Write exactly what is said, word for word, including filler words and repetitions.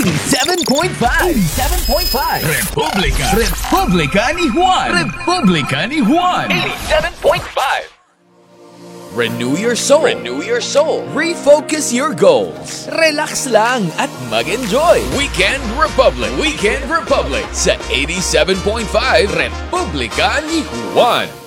eighty-seven point five. eighty-seven point five. Republika. Republika ni Juan. Republika ni Juan. eighty-seven point five. Renew your soul. Renew your soul. Refocus your goals. Relax lang at mag-enjoy. Weekend Republic. Weekend Republic sa eighty-seven point five Republika ni Juan.